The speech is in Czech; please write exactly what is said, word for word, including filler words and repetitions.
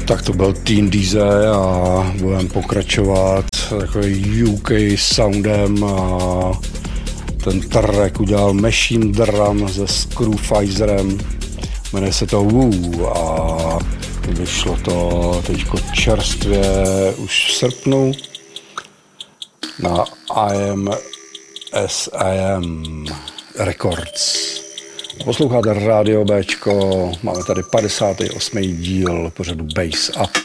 Tak to byl Teen Dize a budeme pokračovat takový U K soundem a ten track udělal Machine Drum se Screwfizerem, jmenuje se to Woo a vyšlo to teďko čerstvě už v srpnu na I M S I M Records. Posloucháte Radio Bčko, máme tady padesátý osmý díl pořadu Bass Up.